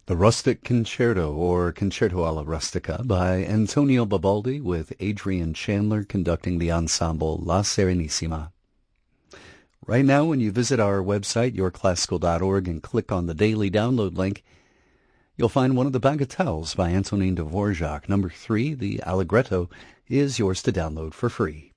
The Rustic Concerto, or Concerto alla Rustica, by Antonio Babaldi, with Adrian Chandler conducting the ensemble La Serenissima. Right now, when you visit our website, yourclassical.org, and click on the daily download link, you'll find one of the bagatelles by Antonin Dvorak. Number 3, the Allegretto, is yours to download for free.